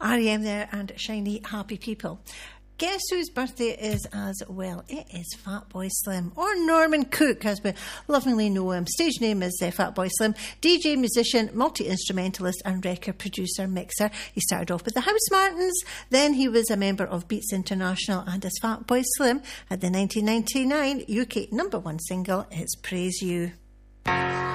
R.E.M. there and Shiny Happy People. Guess whose birthday it is as well? It is Fatboy Slim, or Norman Cook, as we lovingly know him. Stage name is Fatboy Slim. DJ, musician, multi-instrumentalist and record producer, mixer. He started off with the House Martins, then he was a member of Beats International, and as Fatboy Slim had the 1999 UK #1 single, It's Praise You.